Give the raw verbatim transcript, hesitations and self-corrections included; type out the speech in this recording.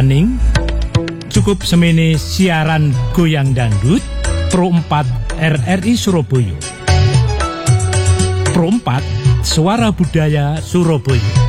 Maning, cukup semene siaran goyang dangdut Pro empat R R I Surabaya. Pro empat Suara Budaya Surabaya.